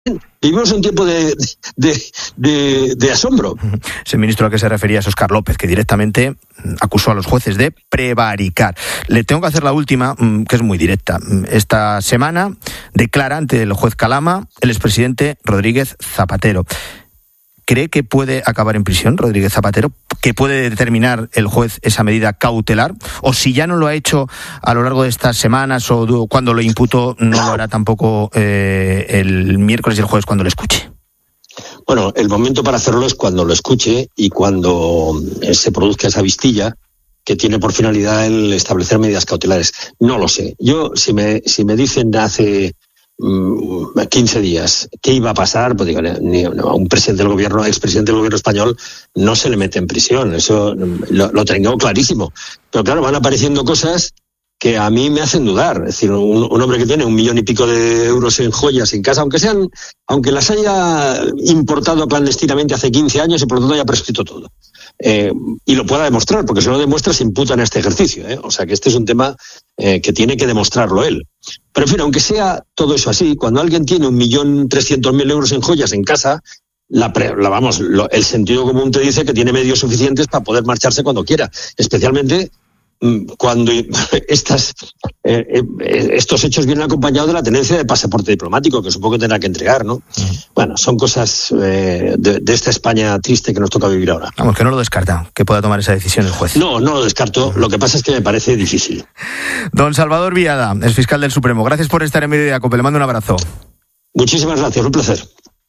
Vivimos un tiempo de asombro. Ese ministro al que se refería es Óscar López, que directamente acusó a los jueces de prevaricar. Le tengo que hacer la última, que es muy directa. Esta semana declara ante el juez Calama el expresidente Rodríguez Zapatero. ¿Cree que puede acabar en prisión Rodríguez Zapatero? ¿Que puede determinar el juez esa medida cautelar? ¿O si ya no lo ha hecho a lo largo de estas semanas o cuando lo imputó, no lo hará tampoco el miércoles y el jueves cuando lo escuche? Bueno, el momento para hacerlo es cuando lo escuche y cuando se produzca esa vistilla que tiene por finalidad el establecer medidas cautelares. No lo sé. Yo, si me dicen hace 15 días qué iba a pasar, pues digo, a un presidente del gobierno, expresidente del gobierno español, no se le mete en prisión. Eso lo tengo clarísimo. Pero claro, van apareciendo cosas que a mí me hacen dudar. Es decir, un hombre que tiene 1 millón y pico de euros en joyas en casa, aunque las haya importado clandestinamente hace 15 años y por lo tanto haya prescrito todo. Y lo pueda demostrar, porque si no lo demuestra se imputa en este ejercicio. O sea que este es un tema que tiene que demostrarlo él. Pero en fin, aunque sea todo eso así, cuando alguien tiene 1.300.000 euros en joyas en casa, el sentido común te dice que tiene medios suficientes para poder marcharse cuando quiera, especialmente cuando estos hechos vienen acompañados de la tenencia de pasaporte diplomático, que supongo que tendrá que entregar, ¿no? Bueno, son cosas de esta España triste que nos toca vivir ahora. Vamos, que no lo descarta, que pueda tomar esa decisión el juez. No lo descarto, lo que pasa es que me parece difícil. Don Salvador Viada, el fiscal del Supremo, gracias por estar en Mediodía Cope, le mando un abrazo. Muchísimas gracias, un placer.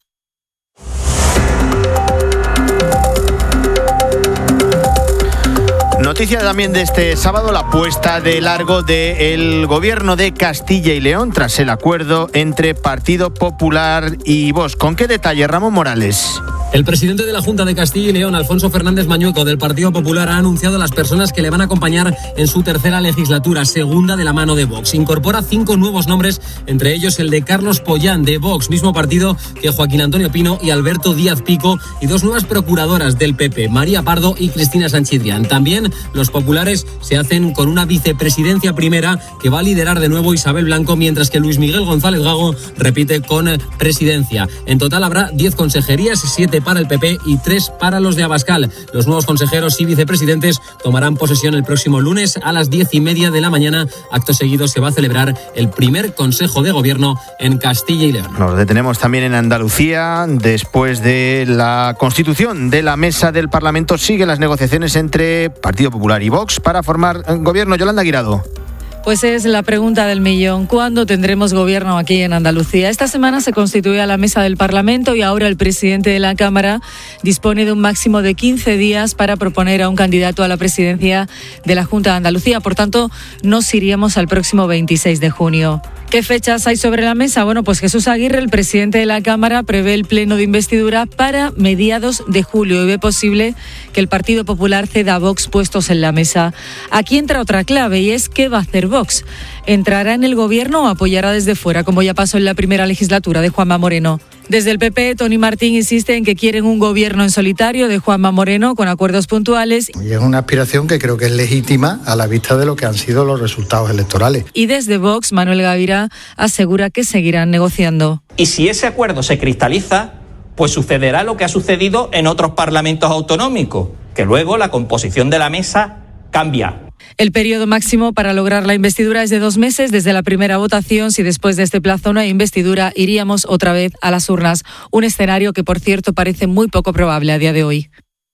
Noticia también de este sábado, la puesta de largo del gobierno de Castilla y León tras el acuerdo entre Partido Popular y Vox. ¿Con qué detalle, Ramón Morales? El presidente de la Junta de Castilla y León, Alfonso Fernández Mañueco, del Partido Popular, ha anunciado a las personas que le van a acompañar en su tercera legislatura, segunda de la mano de Vox. Incorpora 5 nuevos nombres, entre ellos el de Carlos Pollán, de Vox, mismo partido que Joaquín Antonio Pino y Alberto Díaz Pico, y 2 nuevas procuradoras del PP, María Pardo y Cristina Sanchidrián. También los populares se hacen con una vicepresidencia primera que va a liderar de nuevo Isabel Blanco, mientras que Luis Miguel González Gago repite con presidencia. En total habrá 10 consejerías, 7 para el PP y 3 para los de Abascal. Los nuevos consejeros y vicepresidentes tomarán posesión el próximo lunes a las 10:30 de la mañana. Acto seguido se va a celebrar el primer Consejo de Gobierno en Castilla y León. Nos detenemos también en Andalucía. Después de la constitución de la mesa del Parlamento, siguen las negociaciones entre Partido Popular y Vox para formar gobierno. Yolanda Guirado. Pues es la pregunta del millón. ¿Cuándo tendremos gobierno aquí en Andalucía? Esta semana se constituye la mesa del Parlamento y ahora el presidente de la Cámara dispone de un máximo de 15 días para proponer a un candidato a la presidencia de la Junta de Andalucía. Por tanto, nos iríamos al próximo 26 de junio. ¿Qué fechas hay sobre la mesa? Bueno, pues Jesús Aguirre, el presidente de la Cámara, prevé el pleno de investidura para mediados de julio y ve posible que el Partido Popular ceda a Vox puestos en la mesa. Aquí entra otra clave y es ¿qué va a hacer Vox? ¿Entrará en el gobierno o apoyará desde fuera, como ya pasó en la primera legislatura de Juanma Moreno? Desde el PP, Tony Martín insiste en que quieren un gobierno en solitario de Juanma Moreno con acuerdos puntuales. Y es una aspiración que creo que es legítima a la vista de lo que han sido los resultados electorales. Y desde Vox, Manuel Gavira asegura que seguirán negociando. Y si ese acuerdo se cristaliza, pues sucederá lo que ha sucedido en otros parlamentos autonómicos, que luego la composición de la mesa cambia. El periodo máximo para lograr la investidura es de 2 meses desde la primera votación. Si después de este plazo no hay investidura, iríamos otra vez a las urnas. Un escenario que, por cierto, parece muy poco probable a día de hoy.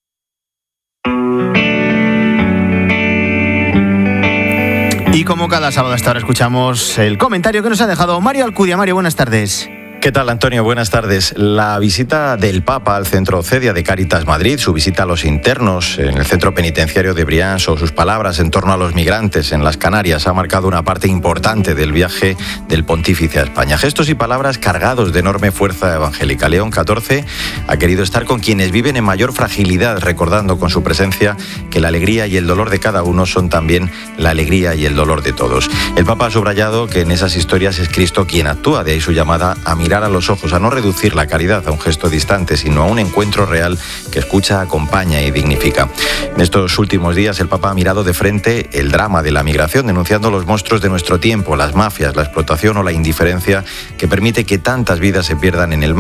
Y como cada sábado hasta ahora escuchamos el comentario que nos ha dejado Mario Alcudia. Mario, buenas tardes. ¿Qué tal, Antonio? Buenas tardes. La visita del Papa al centro Cedia de Cáritas Madrid, su visita a los internos en el centro penitenciario de Brians o sus palabras en torno a los migrantes en las Canarias ha marcado una parte importante del viaje del pontífice a España. Gestos y palabras cargados de enorme fuerza evangélica. León XIV ha querido estar con quienes viven en mayor fragilidad, recordando con su presencia que la alegría y el dolor de cada uno son también la alegría y el dolor de todos. El Papa ha subrayado que en esas historias es Cristo quien actúa, de ahí su llamada a mi mirar a los ojos, a no reducir la caridad a un gesto distante, sino a un encuentro real que escucha, acompaña y dignifica. En estos últimos días el Papa ha mirado de frente el drama de la migración, denunciando los monstruos de nuestro tiempo, las mafias, la explotación o la indiferencia que permite que tantas vidas se pierdan en el mar.